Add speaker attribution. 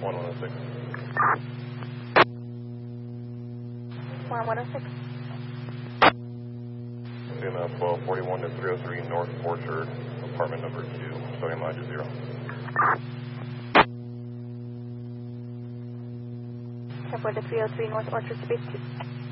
Speaker 1: 1106.
Speaker 2: 1106.
Speaker 1: In 1241 to 303 North Orchard, apartment number 2, starting line to 0.
Speaker 2: For the 303 North Orchard, space 2.